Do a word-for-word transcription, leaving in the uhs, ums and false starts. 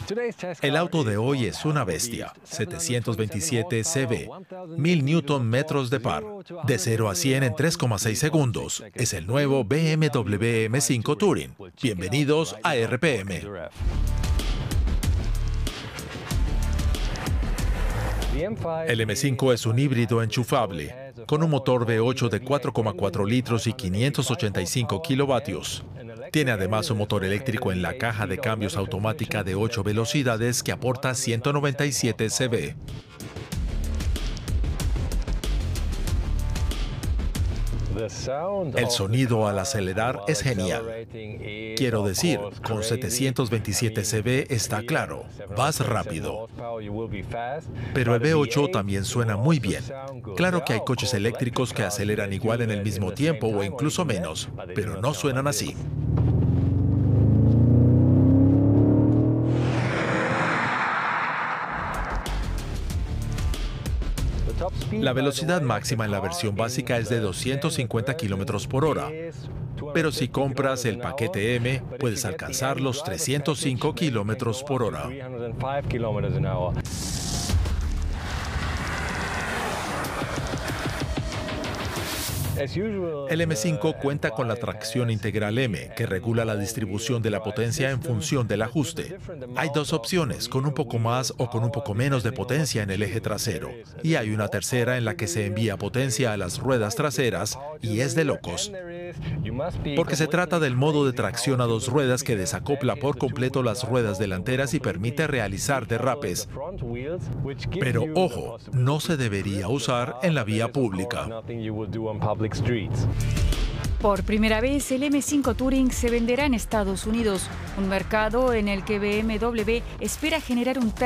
El auto de hoy es una bestia, setecientos veintisiete C V, mil newton metros de par, de cero a cien en tres coma seis segundos. Es el nuevo B M W M cinco Touring. Bienvenidos a R P M. El M cinco es un híbrido enchufable, con un motor V ocho de cuatro coma cuatro litros y quinientos ochenta y cinco kilovatios. Tiene además un motor eléctrico en la caja de cambios automática de ocho velocidades que aporta ciento noventa y siete C V. El sonido al acelerar es genial. Quiero decir, con setecientos veintisiete C V está claro, vas rápido. Pero el V ocho también suena muy bien. Claro que hay coches eléctricos que aceleran igual en el mismo tiempo o incluso menos, pero no suenan así. La velocidad máxima en la versión básica es de doscientos cincuenta kilómetros por hora, pero si compras el paquete M, puedes alcanzar los trescientos cinco kilómetros por hora. El M cinco cuenta con la tracción integral M, que regula la distribución de la potencia en función del ajuste. Hay dos opciones, con un poco más o con un poco menos de potencia en el eje trasero. Y hay una tercera en la que se envía potencia a las ruedas traseras, y es de locos. Porque se trata del modo de tracción a dos ruedas que desacopla por completo las ruedas delanteras y permite realizar derrapes. Pero ojo, no se debería usar en la vía pública. Por primera vez, el M cinco Touring se venderá en Estados Unidos, un mercado en el que B M W espera generar un